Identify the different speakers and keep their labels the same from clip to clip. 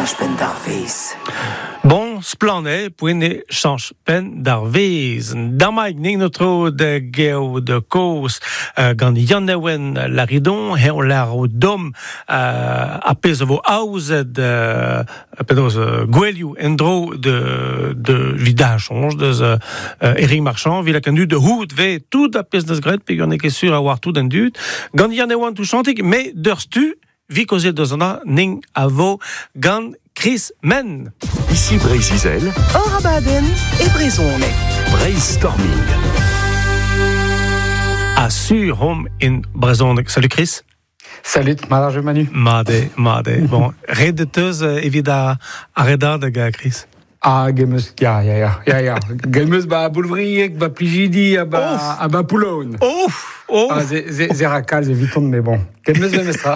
Speaker 1: change pen d'arvez.
Speaker 2: Bon, splané, poene change pen d'arvez. Damaig ning notre de geo de cause gant Yannewen Laridon, he on l'ar dom a pez vo aouzed pedoz gwelioù endro de vida change de Eric Marchand, vila kandu de hout ve tout a pez deus gret, pe gant eke sur a war tout en dut. Gant Yannewen tout chantik, me deurstu, vi kozet deus ana ning a vo gant Chris Men.
Speaker 3: Ici Brésil,
Speaker 4: Orabaden et Brezone.
Speaker 3: Brainstorming.
Speaker 2: Assur home in Brezone. Salut Chris.
Speaker 5: Salut, Madame Manu.
Speaker 2: Made. Bon, redeteus evida arreda de ga Chris.
Speaker 5: Ah, gemus, ja. Gemus ba boulevriek, ba plijidi, ba poulon.
Speaker 2: Oh.
Speaker 5: Ah, ze rakal, ze viton, mais bon. Gemus be mestra.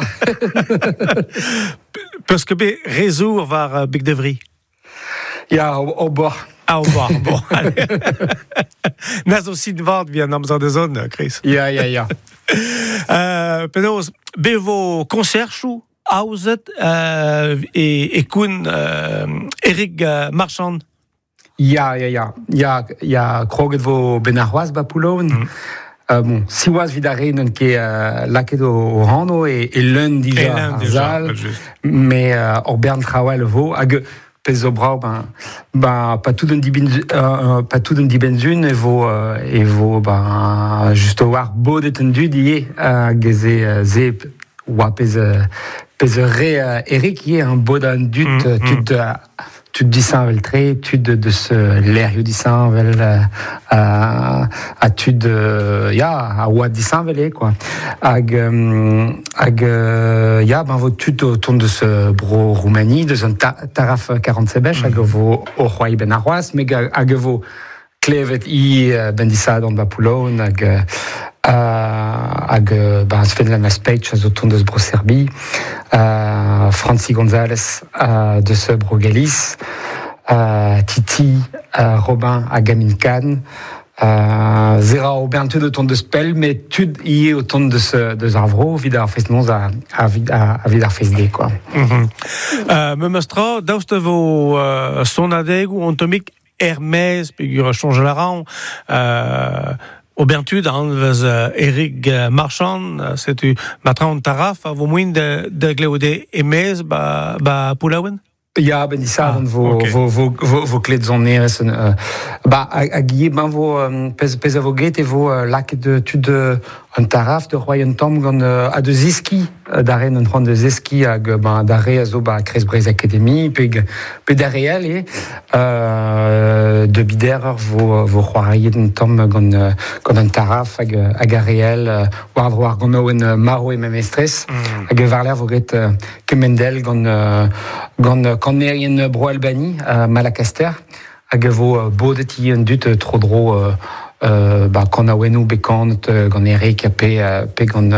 Speaker 2: Parce que be rezour var Big Devry.
Speaker 5: Ja, au bord.
Speaker 2: Ah, au bord, bon. Naz aussi de vart via Namzan de zone, Chris.
Speaker 5: Ja.
Speaker 2: Penaos, bevo concerchou, aouzet, et koun Eric Marchand.
Speaker 5: Ja. Ja, kroget vo benarroaz ba poulon. Bon, siwaz vidare n'en ket laket o rano et l'un déjà arzal, mais or bern trawel vo, hag pez o brao, pas tout d'un dibenzun, et vo, juste o war bodet un dud ie, hag ze oa pez re Eric ie un bod un dud, tud disanvel tre, tud de ce l'air disanvel a tud a oa disanvel quoi. Hag vo tud autour de ce bro Roumanie de son taraf 47 bech hag vo o roi ben arroas mais hag vo klevet bendisa dans bapoulon hag Sven Laspech autour de ce bro Serbie, Franci González de ce bro Galis, Titi Robin à Gamincan, Zera au bientôt de ton de spell, mais tud y est autant de ce Zarvro, vidar festnons à vidar festdé quoi.
Speaker 2: Me mestra d'austevo son adeg ou antomique Hermès, puis change la rang. Au bientud, Eric Marchand, c'est tu matran taraf, a vo mouin de gleode emez ba poulaouen?
Speaker 5: Ja, ben disaven vo kled zon neres. A guie, vo pez a vo get e vo laket de tud un taraf de royan tom gant a de zeski, d'aren un tron de zeski hag d'are a zo Kres Brez Academy, pe d'are de bider vo roariet un tom gant un taraf hag a réel, war gant oen maro e memestres, hag varler vo get kemendel gant nerien bro Albani, Malacaster, hag vo bodet i un dut tro dro kon a wenou bekant gant Eric pe gant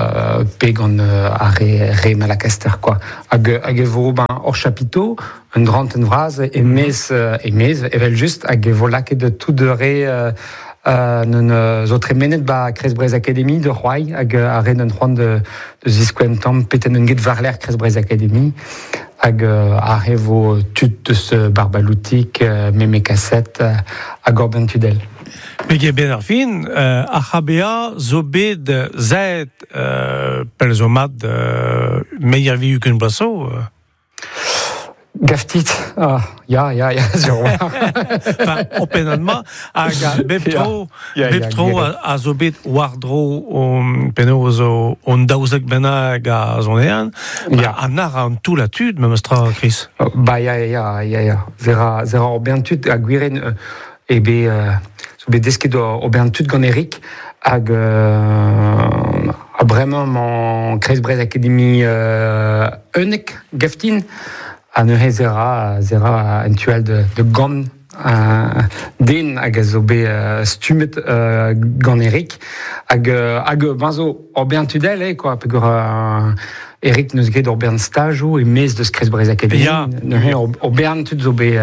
Speaker 5: a re Malacaster quoi. Hag vo hor chapiteau, un drant en vraz emez, evel just hag vo laket de tout de re zo tremenet Kres Brez Academy de Roy hag a ren un c'hoant de ziskouem tamm peten un get varler Kres Brez Academy hag a revo tud de ce barbaloutik meme kasset hag or bentudel.
Speaker 2: Pege ben ar fin, a c'habea zo bet zet pel zo mat meier vi ken baso.
Speaker 5: Gaftit, ja, sur war.
Speaker 2: Enfin, openadma, hag bep tro a zo bet wardro penoz on daouzek benag a zon ean, an ar an tout la tud, me mestra, Chris.
Speaker 5: Ja. Zera or bentud a gwiren ebe zo bet desket o bentud gant Eric hag a bremañ man Kres Brez Academy eunek gaftin a neuze zera un tuel de gant den hag a zo bet stumet gant Eric hag benzo or bentudel quoi, pegor Eric neus gret or bern stajou e mez deus Kres Brez Academy or bentud zo bet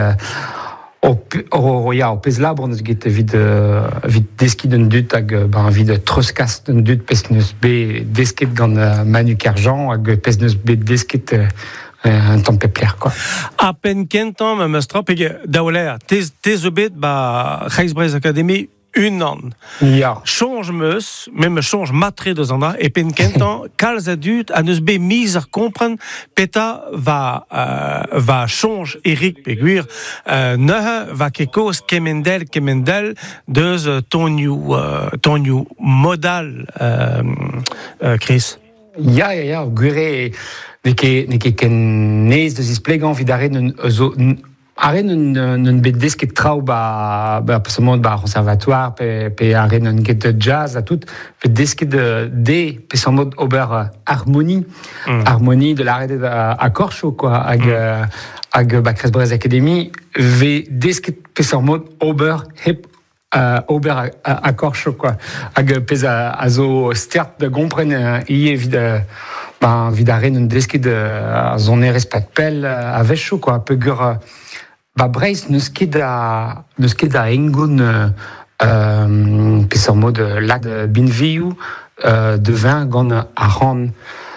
Speaker 5: o pez labor neus get vid deskid un dut hag vid treuskast un dut pez neus bet desket gant Manu Kerjan hag pez neus bet desket un temps pépère, quoi.
Speaker 2: À peine kentan, ma mestra, pege daoler, tes obet, Reisbreis Academy, une an.
Speaker 5: Ja.
Speaker 2: Change meus, même change matre de zanda, et pen kentan, kalz adut, à neus be mis ar kompren, peta va change Eric Peguir, nehe va kekos kemendel, deus tonniou modal, Chris.
Speaker 5: Ja, gure, neke ken nez deus isplegan vidare Arren un bet desket trao pesomont conservatoire pe arren un get de jazz a tout bet desket de pesomont ober harmonie harmonie de l'arrêt à Corcho quoi ag Kreisbreis Academy ve desket pesomont ober hip ober à Corcho quoi ag pez a zo stert de gompren ie vidaren un desket de zone respect pel a vecho quoi pegur Breis neus ket a engoun peseurt de lac de binviou de vin gant a ran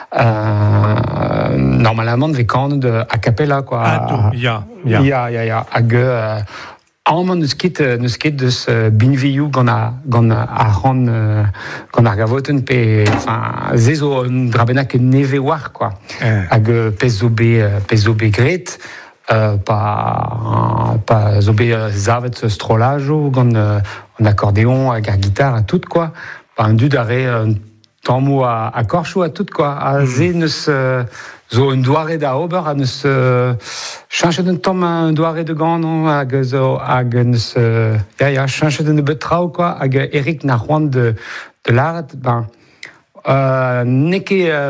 Speaker 5: normalement ve kant a capella quoi.
Speaker 2: Ja.
Speaker 5: Hag amman neus ket deus binviou gant a ran gant ar gavoten pe zezo un drabenak neve war quoi. Hag pez zo be gret. Pas zobé zavet strolajo gant un accordéon à guitare à tout quoi pas un dud arrêt un tammo à Corcho à tout quoi à ze neus zo un doare da ober à neus change d'un tom un doare de gant non hag neus change d'un betrao quoi hag Eric na roan de l'art neke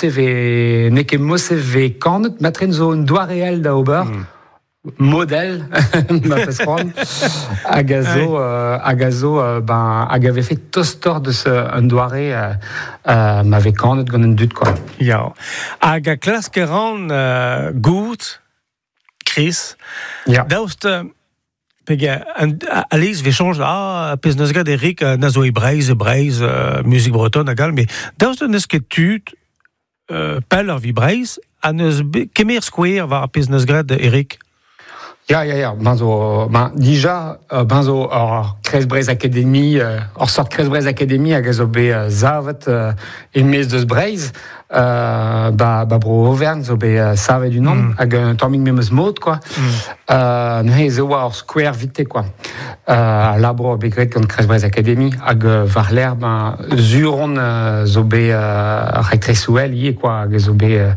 Speaker 5: moseve kanet matren zo un doa réel da ober modèle ma pesron agazo hag ave fait tostor de ce un doare m'ave kanet gant un dud quoi.
Speaker 2: Ja. Hag a klaskeran gout Chris.
Speaker 5: Ja.
Speaker 2: Daoust pege alice ve change pez neus gad Eric nazo e Breis musique bretonne agal mais daoust neus ket tut pel ar vi Breis a neus kemer square var pez neus gad Eric.
Speaker 5: Ja, déjà, Kreisbreis Academy, sort Kreisbreis Academy hag zo be zavet mes deus Breis, bro Auvergne zo be savet du nom, hag un tammig memes mod, quoi. Zo war square vite, quoi. Labro begret gant Kreisbreis Academy, hag var l'air, zuron zo be rektresouel, ie, quoi, hag zo be...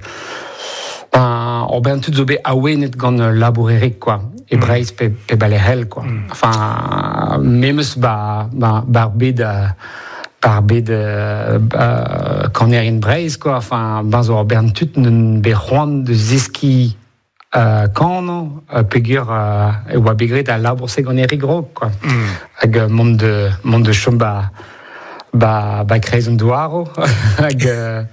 Speaker 5: tout zo be awenet gant labour Eric, quoi. Et Breis pe balerel, quoi. Enfin, memes barbed kanerin Breis, quoi. Enfin, zo tout n'en be c'hoant de ziski kan, pegur e oa begret a labour se gant Eric Grog, quoi. Hag mont de chom kreiz un doaro, hag...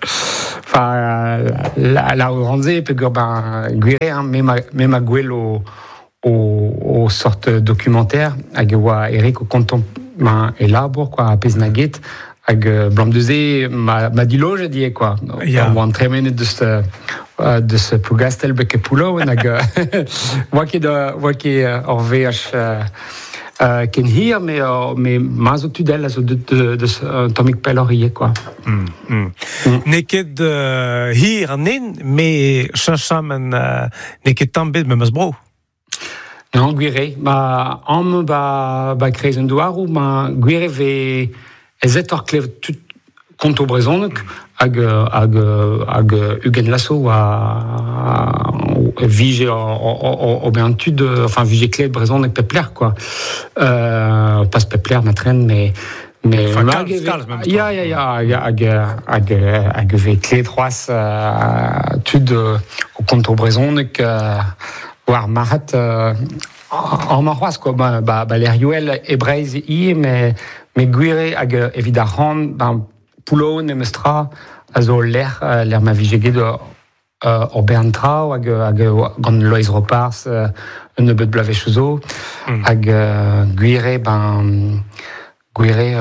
Speaker 5: la ranze pegur gwere même a gwell o sorte documentaire hag oa Eric o konton e labour quoi a pez naget hag blam deuze ma diloge die quoi oa an tremenet deus pougastel beke poulo hag oa ket or VH ken hir, mais mazo tudel azo de tomik pelorier quoi.
Speaker 2: Neket hir nen, mais chanchamen neket tambet memes bro.
Speaker 5: Non, gwire, am kreiz un douarou, gwire ve ezet or klev tout konto brezonek hag Eugen Lasso a vige o bentud, enfin vige klev brezonek pepler quoi. Pas pepler matren, mais hag ve klev droaz tud o konto brezonek war mahat en marroise quoi l'air yuel e Breis mais gwire hag evit ar ran poulon e mestra a zo l'air ma vigeget o bern trao hag gant Lois Ropars un nebeut blavech zo hag gwire Guiré,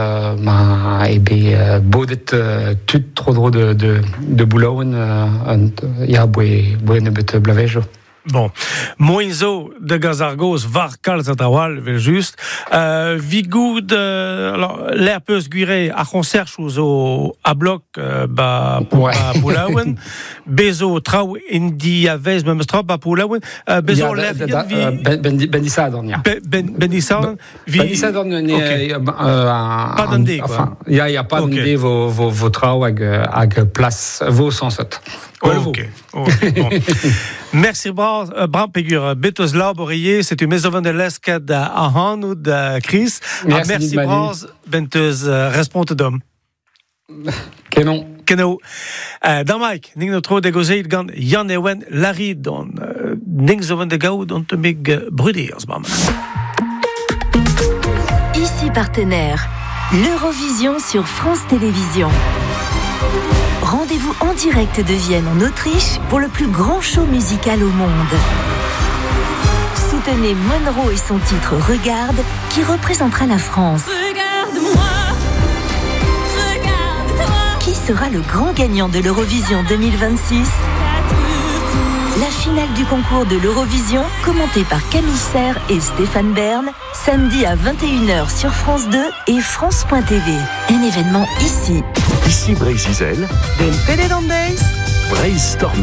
Speaker 5: baudet tout trop drôle de boulot, il y a ne bet blavejo.
Speaker 2: Bon, Moinzo de Gazargos, var kalz atawal, vel juste. Vigoud, alors, l'air peut se guirer à concert au à bloc, Poulaouen. Bezo, trau, indi, avez, même strop, Poulaouen. Bezo, l'air,
Speaker 5: Bendissa, Dornia.
Speaker 2: Bendissa,
Speaker 5: Bendissa, Dornia,
Speaker 2: pas d'indé, quoi.
Speaker 5: Enfin, il y a pas d'indé, vos trau, avec place, vos sensot.
Speaker 2: Ok. Bon. Merci, Bram Pégur. Betos Lauborier, c'est une maison de l'escade à Han ou de Chris. Merci, Bram. Benteuse responde d'homme.
Speaker 5: Kenon.
Speaker 2: Dans Mike, ning notre dégozé, gant Jan Ewen, Larry, don ning zoven de gao, don te mig brudiers, Bram.
Speaker 1: Ici partenaire, l'Eurovision sur France Télévisions. Rendez-vous en direct de Vienne en Autriche pour le plus grand show musical au monde. Soutenez Monroe et son titre Regarde qui représentera la France.
Speaker 6: Regarde-moi, regarde-toi.
Speaker 1: Qui sera le grand gagnant de l'Eurovision 2026 ? La finale du concours de l'Eurovision, commentée par Camille Serre et Stéphane Bern, samedi à 21h sur France 2 et France.tv. Un événement ici.
Speaker 3: Ici Brésil,
Speaker 4: Den Pélédandeis,
Speaker 3: Brainstorming.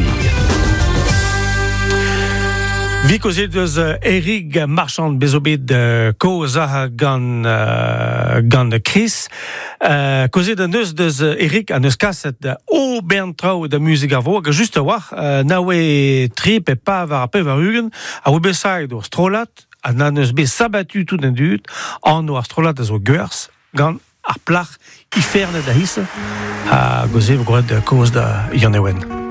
Speaker 2: Vikozit deus Eric Marchand bezobid koza gant Chris. Kozit deus deus Eric a neus kaset o bentrau de music a vo, just war, nawe trip e pa var a pe var ugen, a oube said o strolat, a na neus be sabatu tout den dut, an o a strolat a zo geurs, gant ar plach iferne da hisse, a goze vo gred koz da Jan Ewen.